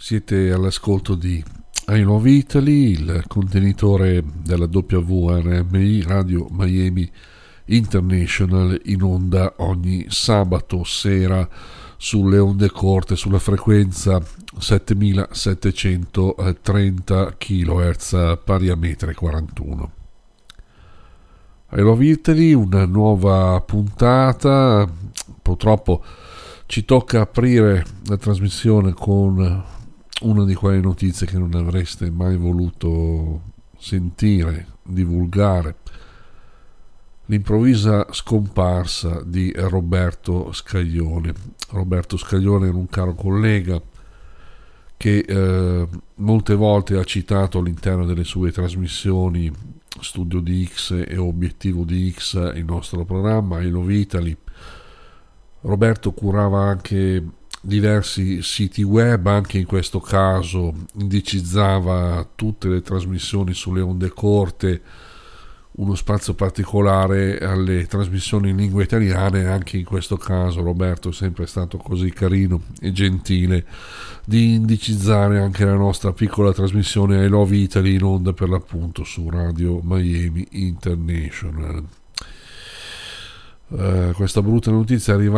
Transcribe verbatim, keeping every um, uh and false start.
Siete all'ascolto di I Love Italy, il contenitore della W R M I Radio Miami International, in onda ogni sabato sera sulle onde corte sulla frequenza settemilasettecentotrenta chilohertz pari a metri quarantuno. I Love Italy, una nuova puntata. Purtroppo ci tocca aprire la trasmissione con una di quelle notizie che non avreste mai voluto sentire, divulgare: l'improvvisa scomparsa di Roberto Scaglione. Roberto Scaglione era un caro collega che eh, molte volte ha citato all'interno delle sue trasmissioni Studio di X e Obiettivo di X, il nostro programma I Love Italy. Roberto curava anche diversi siti web, anche in questo caso indicizzava tutte le trasmissioni sulle onde corte, uno spazio particolare alle trasmissioni in lingua italiana, e anche in questo caso Roberto è sempre stato così carino e gentile di indicizzare anche la nostra piccola trasmissione I Love Italy, in onda per l'appunto su Radio Miami International. Uh, questa brutta notizia arriva